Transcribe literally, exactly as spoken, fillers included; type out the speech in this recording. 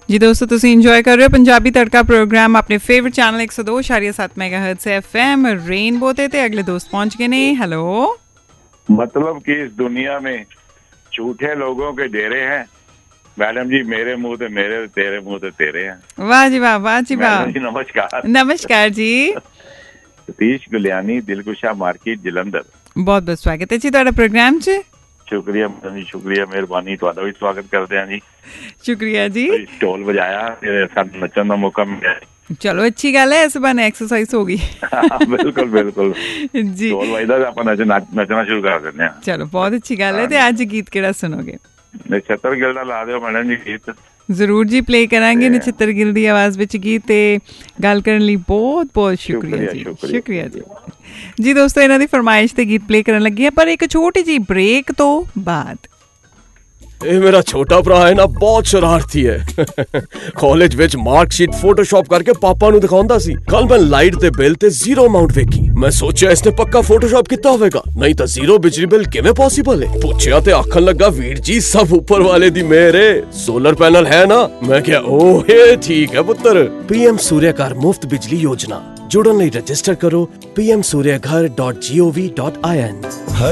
जी दोस्तों तुसी इंजॉय कर रहे हो पंजाबी तड़का प्रोग्राम अपने फेवरेट चैनल एक सौ दो इशारिया सात मेगाहर्ट्ज़ से एफ एम रेनबो ते ते अगले दोस्त पहुंच गए ने। हेलो, मतलब कि इस दुनिया में झूठे लोगों के डेरे हैं मैडम जी, मेरे मुंह ते मेरे, तेरे मुंह ते तेरे हैं। वाह जी वाह, वाह जी वाह। नमस्कार नमस्कार जी। सतीश गुलियानी, दिलकुशा मार्केट जलंधर। बहुत बहुत स्वागत है जी तुहाडा प्रोग्राम च। शुक्रिया मैडम जी, शुक्रिया, मेहरबानी, तुहाडा भी स्वागत करते हैं जी। शुक्रिया जी। ढोल बजाया, सानू नचन दा मौका मिला। चलो अच्छी गल है, इस बहाने एक्सरसाइज हो गई। बिल्कुल बिल्कुल जी, ढोल बजदा आपां नचना शुरू कर दिंदे हां। चलो बहुत अच्छी गल है। ते अज गीत केड़ा सुनोगे? नछत्तर गिल दा ला दिओ मैडम जी गीत। जरूर जी, प्ले करांगे नछत्तर गिल दी आवाज विच गीत। ते गल करन लई बहुत बहुत शुक्रिया जी। शुक्रिया जी। जी दोस्तों, इन्हां दी फरमाइश ते गीत प्ले करन लगी है, पर एक छोटी जी ब्रेक तो बाद। ਇਹ ਮੇਰਾ ਛੋਟਾ ਭਰਾ ਹੈ ਨਾ, ਬਹੁਤ ਸ਼ਰਾਰਤੀ ਹੈ। ਕਾਲਜ ਵਿੱਚ ਮਾਰਕਸ਼ੀਟ ਫੋਟੋਸ਼ਾਪ ਕਰਕੇ ਪਾਪਾ ਨੂੰ ਦਿਖਾਉਂਦਾ ਸੀ। ਕੱਲ ਮੈਂ ਲਾਈਟ ਦੇ ਬਿੱਲ ਤੇ ਜ਼ੀਰੋ ਅਮਾਉਂਟ ਵੇਖੀ। ਮੈਂ ਸੋਚਿਆ ਇਸਨੇ ਪੱਕਾ ਫੋਟੋਸ਼ਾਪ ਕੀਤਾ ਹੋਵੇਗਾ, ਨਹੀਂ ਤਾਂ ਜ਼ੀਰੋ ਬਿਜਲੀ ਬਿੱਲ ਕਿਵੇਂ ਪੋਸੀਬਲ ਹੈ। ਪੁੱਛਿਆ ਤੇ ਆਖਣ ਲੱਗਾ, ਵੀਰ ਜੀ ਸਭ ਉੱਪਰ ਵਾਲੇ ਦੀ ਮਿਹਰ ਹੈ, ਸੋਲਰ ਪੈਨਲ ਹੈ ਨਾ। ਮੈਂ ਕਿਹਾ ਓਹ ਇਹ ਠੀਕ ਹੈ ਪੁੱਤਰ। ਪੀਐਮ ਸੂਰਿਆ ਘਰ ਮੁਫਤ ਬਿਜਲੀ ਯੋਜਨਾ। ਜੁੜਨ ਲਈ ਰਜਿਸਟਰ ਕਰੋ ਪੀ ਐਮ ਸੂਰਿਆ ਘਰ ਡਾਟ ਜੀ ਓ ਵੀ ਡਾਟ ਆਈ ਐਨ।